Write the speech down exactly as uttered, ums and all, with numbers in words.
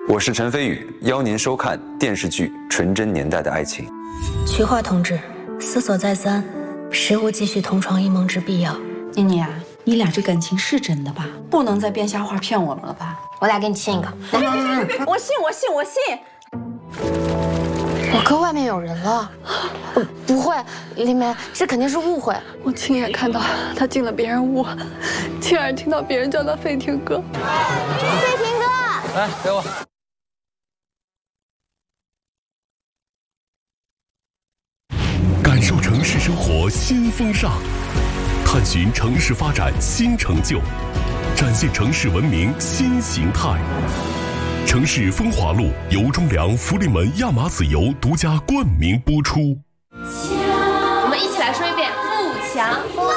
我是陈飞宇，邀您收看电视剧《纯真年代的爱情》。 菊花同志，思索再三，实无继续同床异梦之必要。 妮妮啊，你俩这感情是真的吧？不能再编瞎话骗我们了吧？ 我俩给你亲一个。来来来来， 我信，我信，我信。 我哥外面有人了。不会，林梅，这肯定是误会。 我亲眼看到他进了别人屋，亲耳听到别人叫他费婷哥。 费婷哥， 来给我。 感受城市生活新风尚，探寻城市发展新成就，展现城市文明新形态。城市风华录由中粮福利门亚麻籽油独家冠名播出。 我们一起来说一遍：富强。